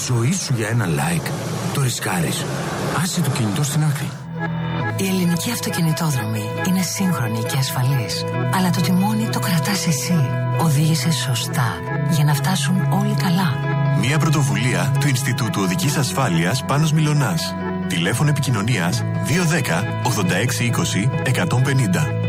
ζωή σου για ένα like. Το ρισκάρεις. Άσε το κινητό στην άκρη. Οι ελληνικοί αυτοκινητόδρομοι είναι σύγχρονοι και ασφαλείς. Αλλά το τιμόνι το κρατάς εσύ. Οδήγησε σωστά για να φτάσουν όλοι καλά. Μια πρωτοβουλία του Ινστιτούτου Οδικής Ασφάλειας Πάνος Μιλωνάς. Τηλέφωνο επικοινωνίας 210 86 20 150.